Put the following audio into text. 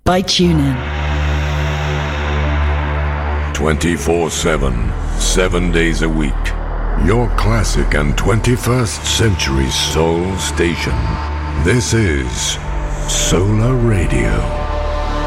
by TuneIn. 24/7, 7 days a week. Your classic and 21st century soul station. This is Solar Radio.